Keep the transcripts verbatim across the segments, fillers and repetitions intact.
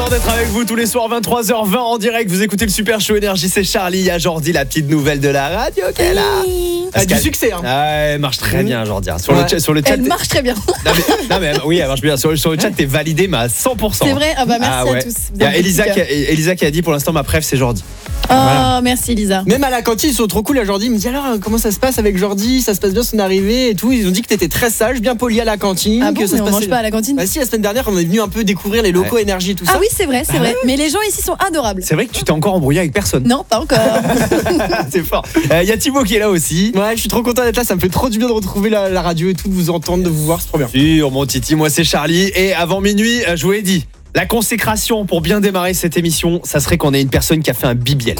D'être avec vous tous les soirs vingt-trois heures vingt en direct. Vous écoutez le Super Show Énergie, c'est Charlie. Il y a Jordi, la petite nouvelle de la radio qu'elle a. Elle a du succès hein. Ah, elle marche très bien Jordi. Sur, ouais. le, sur le chat. Elle marche très bien. Non mais, non mais oui, elle marche bien. Sur, sur le chat, t'es validé mais à cent pour cent. C'est vrai. Ah bah merci ah, ouais. à tous. Il y a Elisa qui, a, Elisa qui a dit pour l'instant ma préf c'est Jordi. Oh voilà. Merci Elisa. Même à la cantine ils sont trop cool. Jordi me dit alors comment ça se passe avec Jordi, ça se passe bien son arrivée et tout. Ils ont dit que t'étais très sage, bien poli à la cantine. Ah bon, que ça mais se on passait... mange pas à la cantine. Bah si, la semaine dernière on est venu un peu découvrir les locaux ouais. énergie et tout ça. Ah oui c'est vrai, c'est ah vrai. Ouais. Mais les gens ici sont adorables. C'est vrai que tu t'es encore embrouillé avec personne. Non, pas encore. C'est fort. Il euh, y a Thibaut qui est là aussi. Ouais, je suis trop content d'être là. Ça me fait trop du bien de retrouver la, la radio et tout, de vous entendre, de vous voir, c'est trop bien. Sûr, mon Titi, moi c'est Charlie. Et avant minuit, je vous l'ai dit, la consécration pour bien démarrer cette émission, ça serait qu'on ait une personne qui a fait un bibiel.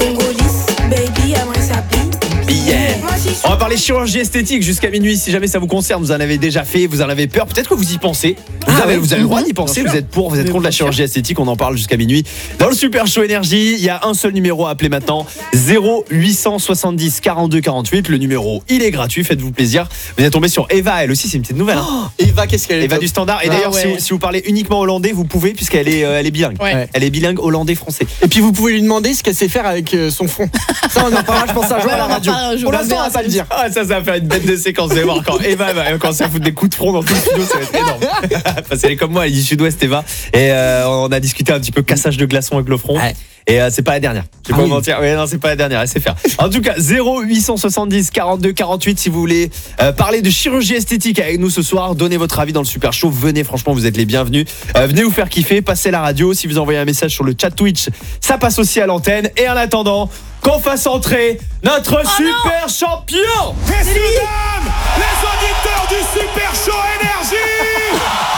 Bibiel. On va parler chirurgie esthétique jusqu'à minuit. Si jamais ça vous concerne, vous en avez déjà fait, vous en avez peur, peut-être que vous y pensez. Vous, Ah avez, ouais. vous avez le droit d'y Bien penser, sûr. vous êtes pour, vous êtes Mais contre la bien sûr. chirurgie esthétique, on en parle jusqu'à minuit. Dans le Super Show Énergie, il y a un seul numéro à appeler maintenant, zéro huit cent soixante-dix quarante-deux quarante-huit. Le numéro, il est gratuit, faites-vous plaisir. Vous êtes tombé sur Eva, elle aussi, c'est une petite nouvelle. Hein. Oh, Eva, qu'est-ce qu'elle est Eva top. du Standard. Et Ah d'ailleurs, si, ouais. vous, si vous parlez uniquement hollandais, vous pouvez, puisqu'elle est, euh, elle est bilingue. Ouais. Elle est bilingue hollandais-français. Et puis vous pouvez lui demander ce qu'elle sait faire avec euh, son front. Ça on en parlera, je pense un jour Ouais, à la on en radio. parlera un jour. Pour l'instant on On va verra pas le dire. Ah, ça, ça va faire une bête de séquence. Vous allez voir quand Eva va commencer à foutre des coups de front dans tout le studio, ça va être énorme. Parce qu'elle est comme moi, elle est du sud-ouest, Eva. Et euh, on a discuté un petit peu cassage de glaçons avec le front. Ouais. Et euh, c'est pas la dernière. Je vais Ah pas oui. vous mentir. Ouais, non, c'est pas la dernière. Elle sait faire. En tout cas, zéro huit cent soixante-dix quarante-deux quarante-huit. Si vous voulez euh, parler de chirurgie esthétique avec nous ce soir, donnez votre avis dans le Super Show. Venez, franchement, vous êtes les bienvenus. Euh, venez vous faire kiffer. Passez la radio. Si vous envoyez un message sur le chat Twitch, ça passe aussi à l'antenne. Et en attendant, qu'on fasse entrer notre Oh super champion. Messieurs, dames, les auditeurs du Super Show Énergie,